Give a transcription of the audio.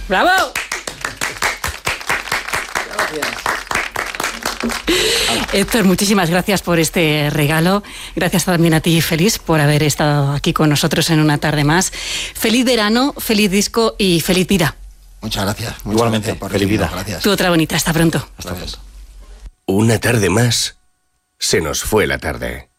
¡Bravo! Héctor, muchísimas gracias por este regalo. Gracias también a ti, Félix, por haber estado aquí con nosotros en una tarde más. Feliz verano, feliz disco y feliz vida. Muchas gracias. Igualmente, gracias por feliz vida. Gracias. Tú otra bonita. Hasta pronto. Hasta pronto. Una tarde más, se nos fue la tarde.